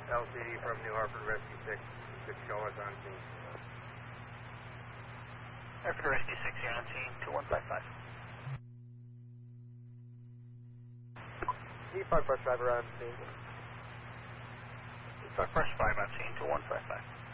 LCD from New Hartford Rescue 6, could show us on scene. Hartford Rescue 6, you're on scene, 2155. E5 bus driver on scene. E5 bus 5 on scene, 2155.